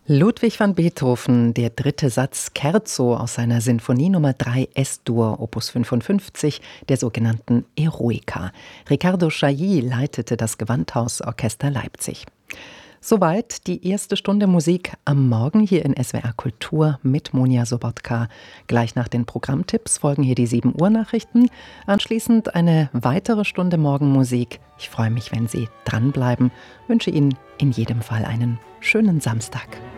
Ludwig van Beethoven, der dritte Satz Scherzo aus seiner Sinfonie Nummer 3 S-Dur, Opus 55, der sogenannten Eroica. Riccardo Chailly leitete das Gewandhausorchester Leipzig. Soweit die erste Stunde Musik am Morgen hier in SWR Kultur mit Monja Sobotka. Gleich nach den Programmtipps folgen hier die 7 Uhr Nachrichten. Anschließend eine weitere Stunde Morgenmusik. Ich freue mich, wenn Sie dranbleiben. Wünsche Ihnen in jedem Fall einen schönen Samstag.